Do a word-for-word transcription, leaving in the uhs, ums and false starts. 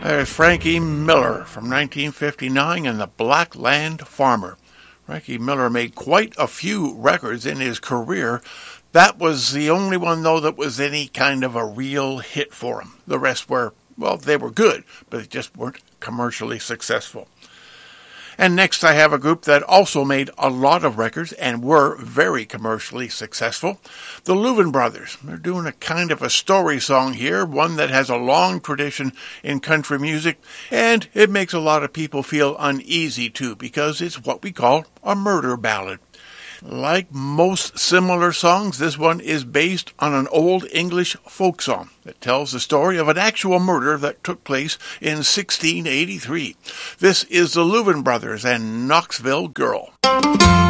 There's Frankie Miller from nineteen fifty-nine and the Blackland Farmer. Frankie Miller made quite a few records in his career. That was the only one, though, that was any kind of a real hit for him. The rest were, well, they were good, but they just weren't commercially successful. And next I have a group that also made a lot of records and were very commercially successful. The Louvin Brothers. They're doing a kind of a story song here, one that has a long tradition in country music, and it makes a lot of people feel uneasy too, because it's what we call a murder ballad. Like most similar songs, this one is based on an old English folk song that tells the story of an actual murder that took place in sixteen eighty-three. This is the Louvin Brothers and Knoxville Girl.